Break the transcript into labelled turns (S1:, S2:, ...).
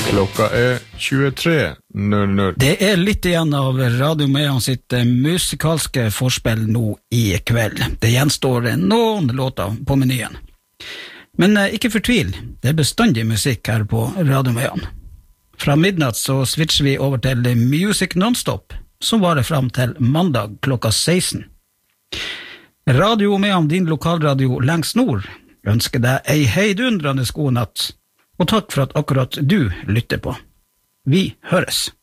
S1: Klokka 23:00.
S2: Det litt igjen av Radio Meon sitt musikalske forspill nå i kveld. Det gjenstår noen låter på menyen. Men ikke fortvil, det bestandig musikk her på Radio Meon. Fra midnatt så switcher vi over til Music Nonstop, som varer fram til mandag klokka 16. Radio Meon, din lokalradio lengst nord, ønsker deg ei heidundrende god natt, og takk for at akkurat du lytter på. Vi høres.